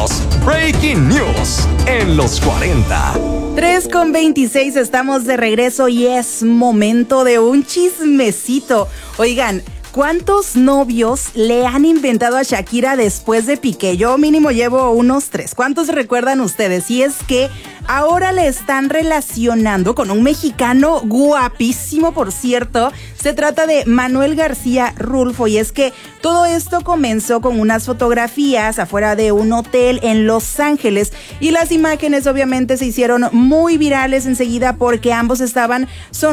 escuchamos Breaking News en los 40. 3:26, estamos de regreso y es momento de un chismecito. Oigan, ¿cuántos novios le han inventado a Shakira después de Piqué? Yo mínimo llevo unos 3. ¿Cuántos recuerdan ustedes? Y es que ahora le están relacionando con un mexicano guapísimo, por cierto. Se trata de Manuel García Rulfo, y es que todo esto comenzó con unas fotografías afuera de un hotel en Los Ángeles, y las imágenes obviamente se hicieron muy virales enseguida porque ambos estaban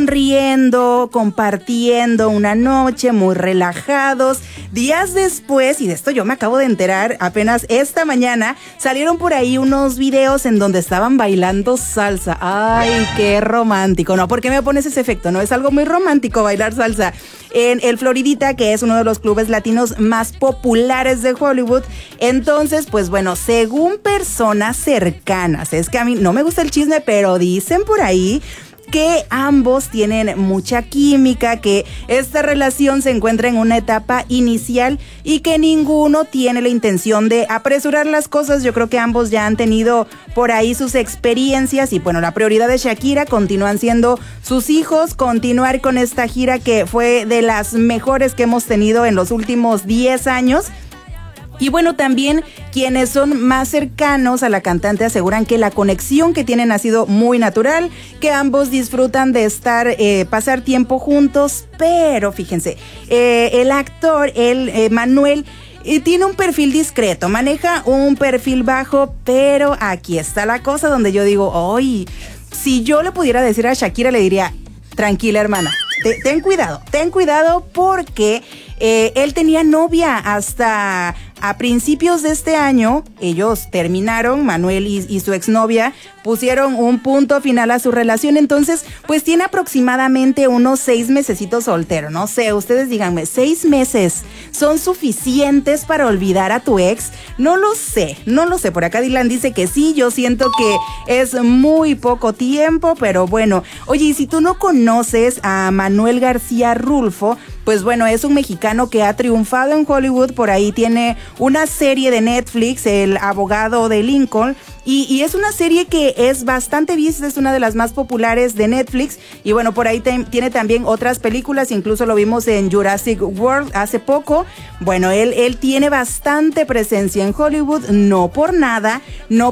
sonriendo, compartiendo una noche muy relajados. Días después, y de esto yo me acabo de enterar apenas esta mañana, salieron por ahí unos videos en donde estaban bailando salsa. Ay, qué romántico. No, ¿por qué me pones ese efecto? No, es algo muy romántico bailar salsa en el Floridita, que es uno de los clubes latinos más populares de Hollywood. Entonces, pues bueno, según personas cercanas, es que a mí no me gusta el chisme, pero dicen por ahí que ambos tienen mucha química, que esta relación se encuentra en una etapa inicial y que ninguno tiene la intención de apresurar las cosas. Yo creo que ambos ya han tenido por ahí sus experiencias y bueno, la prioridad de Shakira continúan siendo sus hijos, continuar con esta gira que fue de las mejores que hemos tenido en los últimos 10 años. Y bueno, también quienes son más cercanos a la cantante aseguran que la conexión que tienen ha sido muy natural, que ambos disfrutan de pasar tiempo juntos, pero fíjense, el actor, Manuel, tiene un perfil discreto, maneja un perfil bajo, pero aquí está la cosa donde yo digo, ¡ay! Si yo le pudiera decir a Shakira, le diría, tranquila hermana, ten cuidado porque él tenía novia hasta a principios de este año. Ellos terminaron, Manuel y su exnovia pusieron un punto final a su relación. Entonces, pues tiene aproximadamente unos 6 mesecitos soltero. No sé, ustedes díganme, 6 meses ¿son suficientes para olvidar a tu ex? No lo sé. Por acá Dylan dice que sí, yo siento que es muy poco tiempo, pero bueno. Oye, y si tú no conoces a Manuel García Rulfo, pues bueno, es un mexicano que ha triunfado en Hollywood. Por ahí tiene una serie de Netflix, El abogado de Lincoln, y es una serie que es bastante vista, es una de las más populares de Netflix. Y bueno, por ahí tiene también otras películas, incluso lo vimos en Jurassic World hace poco. Bueno, él tiene bastante presencia en Hollywood, no por nada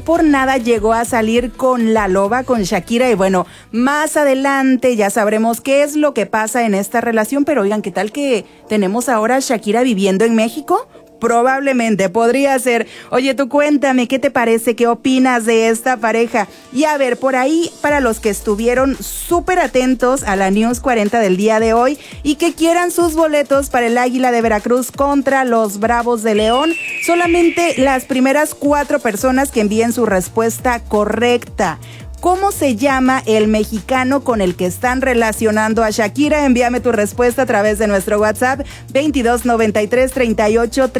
llegó a salir con la loba, con Shakira. Y bueno, más adelante ya sabremos qué es lo que pasa en esta relación. Pero oigan, ¿qué tal que tenemos ahora a Shakira viviendo en México? Probablemente, podría ser. Oye, tú cuéntame, ¿qué te parece? ¿Qué opinas de esta pareja? Y a ver, por ahí, para los que estuvieron súper atentos a la News 40 del día de hoy y que quieran sus boletos para el Águila de Veracruz contra los Bravos de León, solamente las primeras 4 personas que envíen su respuesta correcta. ¿Cómo se llama el mexicano con el que están relacionando a Shakira? Envíame tu respuesta a través de nuestro WhatsApp 2293 38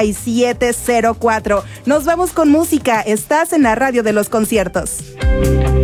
37 04. Nos vamos con música. Estás en la radio de los conciertos.